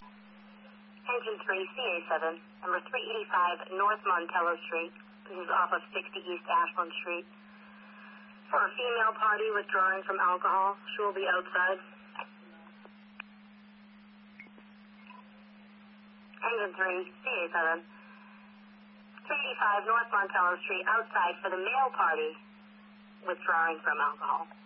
Engine 3, CA7, number 385 North Montello Street. This is off of 60 East Ashland Street. For a female party withdrawing from alcohol, she will be outside. Engine 3, CA7, 385 North Montello Street, outside for the male party withdrawing from alcohol.